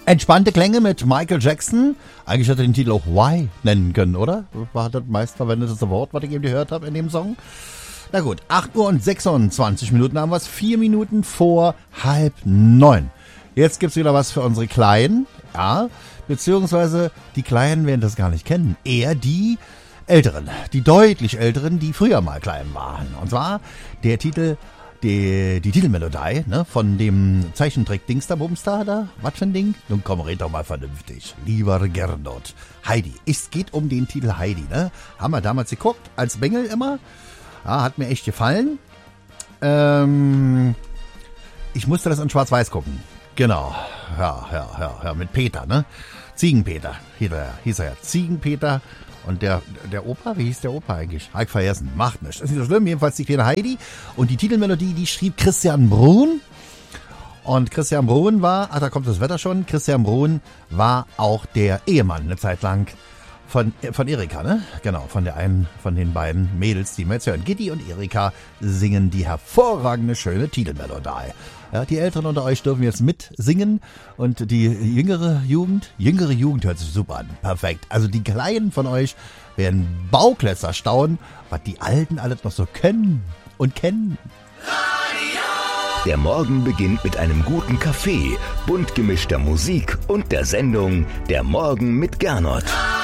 Entspannte Klänge mit Michael Jackson. Eigentlich hätte er den Titel auch Why nennen können, oder? War das meistverwendete Wort, was ich eben gehört habe in dem Song. Na gut, 8 Uhr und 26 Minuten haben wir es. 4 Minuten vor 8:30. Jetzt gibt's wieder was für unsere Kleinen. Ja, beziehungsweise die Kleinen werden das gar nicht kennen. Eher die Älteren, die deutlich Älteren, die früher mal klein waren. Und zwar der Titel, die Titelmelodie, ne, von dem Zeichentrick-Dingster-Bumster da. Was für ein Ding? Nun komm, red doch mal vernünftig. Lieber Gernot. Heidi. Es geht um den Titel Heidi, ne? Haben wir damals geguckt, als Bengel immer. Ja, hat mir echt gefallen. Ich musste das in Schwarz-Weiß gucken. Genau. Ja, mit Peter, ne? Ziegenpeter hieß er ja. Ziegenpeter. Und der Opa, wie hieß der Opa eigentlich? Hab ich vergessen. Macht nichts. Das ist nicht so schlimm. Jedenfalls die kleine Heidi. Und die Titelmelodie, die schrieb Christian Bruhn. Und Christian Bruhn war, da kommt das Wetter schon, Christian Bruhn war auch der Ehemann eine Zeit lang von Erika, ne? Genau, von den beiden Mädels, die wir jetzt hören. Gitti und Erika singen die hervorragende, schöne Titelmelodie. Ja, die Älteren unter euch dürfen jetzt mitsingen und die jüngere Jugend hört sich super an. Perfekt. Also die Kleinen von euch werden Bauklötzer staunen, was die Alten alles noch so können und kennen. Der Morgen beginnt mit einem guten Kaffee, bunt gemischter Musik und der Sendung Der Morgen mit Gernot.